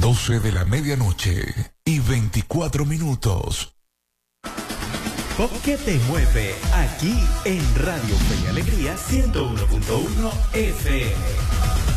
12 de la medianoche y 24 minutos. ¿Por qué te mueve? Aquí en Radio Fe y Alegría 101.1 FM.